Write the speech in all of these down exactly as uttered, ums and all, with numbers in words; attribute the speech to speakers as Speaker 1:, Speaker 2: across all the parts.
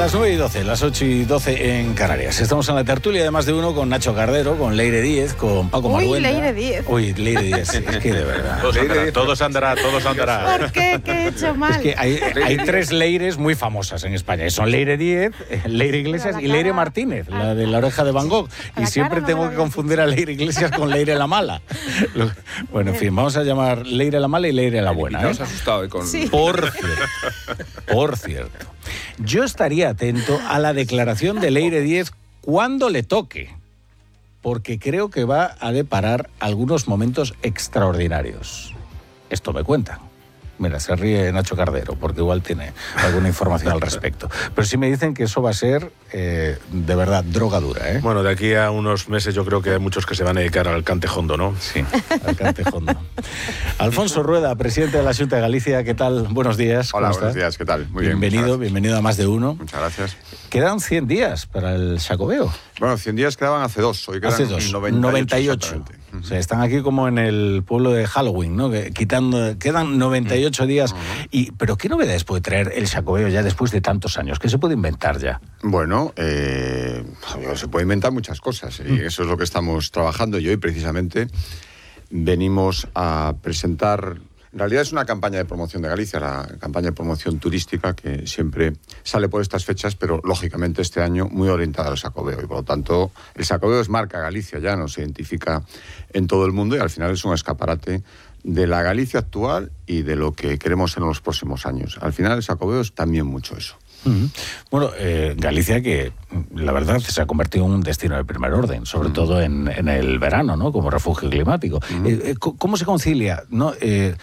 Speaker 1: Las nueve y doce, las ocho y doce en Canarias. Estamos en la tertulia de Más de Uno con Nacho Cardero, con Leire Díez, con Paco
Speaker 2: Uy,
Speaker 1: Marguenda.
Speaker 2: Leire Díez.
Speaker 1: Uy, Leire Díez, es que de verdad.
Speaker 3: Todos andará, todos andará, todos andará.
Speaker 2: ¿Por qué? ¿Qué he hecho mal?
Speaker 1: Es que hay, hay tres Leires muy famosas en España. Son Leire Díez, Leire Iglesias y Leire Martínez, la de La Oreja de Van Gogh. Y siempre
Speaker 2: no
Speaker 1: tengo que confundir a Leire Iglesias con Leire la Mala. Bueno, en fin, vamos a llamar Leire la Mala y Leire la Buena.
Speaker 3: ¿eh? Se ha asustado con...
Speaker 2: Sí.
Speaker 1: Por cierto, por cierto, yo estaría atento a la declaración de Leire Díez cuando le toque, porque creo que va a deparar algunos momentos extraordinarios. Esto me cuentan. Mira, se ríe Nacho Cardero, porque igual tiene alguna información al respecto. Pero sí me dicen que eso va a ser, eh, de verdad, droga dura, ¿eh?
Speaker 3: Bueno, de aquí a unos meses yo creo que hay muchos que se van a dedicar al cantejondo, ¿no?
Speaker 1: Sí, al cantejondo. Alfonso Rueda, presidente de la Xunta de Galicia, ¿qué tal? Buenos días.
Speaker 4: Hola,
Speaker 1: ¿cómo
Speaker 4: buenos
Speaker 1: estás?
Speaker 4: días, ¿qué tal? Muy bien.
Speaker 1: Bienvenido, bienvenido a Más de Uno.
Speaker 4: Muchas gracias.
Speaker 1: Quedan cien días para el Xacobeo.
Speaker 4: Bueno, cien días quedaban hace dos, hoy quedan
Speaker 1: Hace dos,
Speaker 4: noventa y
Speaker 1: noventa y
Speaker 4: ocho.
Speaker 1: ocho. O sea, están aquí como en el pueblo de Halloween, ¿no? Que, quitando, quedan noventa y ocho días. Uh-huh. Y, ¿pero qué novedades puede traer el Xacobeo ya después de tantos años? ¿Qué se puede inventar ya?
Speaker 4: Bueno, eh, se puede inventar muchas cosas, y eso es lo que estamos trabajando. Y hoy, precisamente, venimos a presentar... En realidad es una campaña de promoción de Galicia, la campaña de promoción turística que siempre sale por estas fechas, pero lógicamente este año muy orientada al Xacobeo. Y por lo tanto, el Xacobeo es marca Galicia, ya nos identifica en todo el mundo y al final es un escaparate de la Galicia actual y de lo que queremos en los próximos años. Al final el Xacobeo es también mucho eso.
Speaker 1: Uh-huh. Bueno, eh, Galicia que la verdad se ha convertido en un destino de primer orden, sobre uh-huh. todo en, en el verano, ¿no? Como refugio climático. Uh-huh. Eh, ¿Cómo se concilia, ¿no? eh,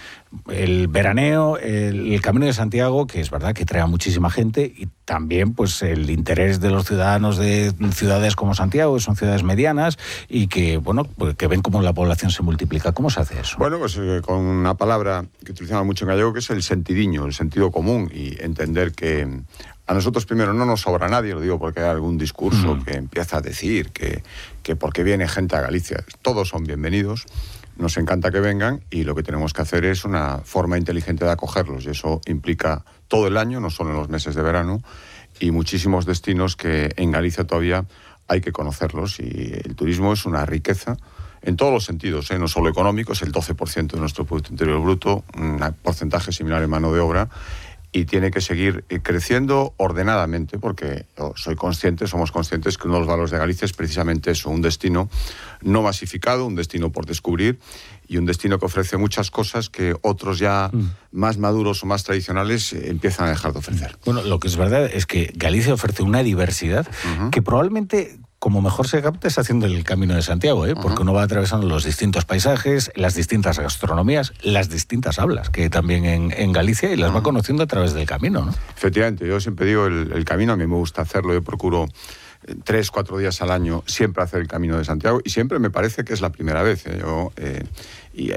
Speaker 1: el veraneo, el, el Camino de Santiago, que es verdad que trae a muchísima gente, y también pues el interés de los ciudadanos de ciudades como Santiago, que son ciudades medianas y que, bueno, pues, que ven cómo la población se multiplica? ¿Cómo se hace eso?
Speaker 4: Bueno, pues eh, con una palabra que utilizamos mucho en gallego, que es el sentidiño, el sentido común, y entender que a nosotros primero no nos sobra nadie, lo digo porque hay algún discurso mm. que empieza a decir que, que porque viene gente a Galicia, todos son bienvenidos, nos encanta que vengan y lo que tenemos que hacer es una forma inteligente de acogerlos y eso implica todo el año, no solo en los meses de verano, y muchísimos destinos que en Galicia todavía hay que conocerlos y el turismo es una riqueza en todos los sentidos, ¿eh? No solo económico, es el doce por ciento de nuestro Producto Interior Bruto, un porcentaje similar en mano de obra, y tiene que seguir creciendo ordenadamente porque soy consciente, somos conscientes que uno de los valores de Galicia es precisamente eso, un destino no masificado, un destino por descubrir y un destino que ofrece muchas cosas que otros ya mm. más maduros o más tradicionales eh, empiezan a dejar de ofrecer.
Speaker 1: Bueno, lo que es verdad es que Galicia ofrece una diversidad uh-huh. que probablemente... como mejor se capta es haciendo el Camino de Santiago, ¿eh? Porque uh-huh. uno va atravesando los distintos paisajes, las distintas gastronomías, las distintas hablas que hay también en, en Galicia y las uh-huh. va conociendo a través del camino, ¿no?
Speaker 4: Efectivamente, yo siempre digo el, el camino, a mí me gusta hacerlo, yo procuro tres, cuatro días al año siempre hacer el Camino de Santiago y siempre me parece que es la primera vez. ¿eh? Yo, eh, y